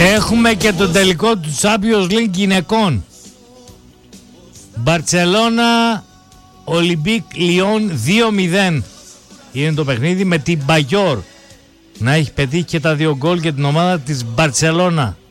Έχουμε και τον τελικό του Champions League γυναικών. Μπαρτσελώνα Ολυμπίκ Λιόν 2-0 είναι το παιχνίδι, με την Μπαγιόρ να έχει πετύχει και τα 2 γκολ για την ομάδα της Μπαρτσελώνα.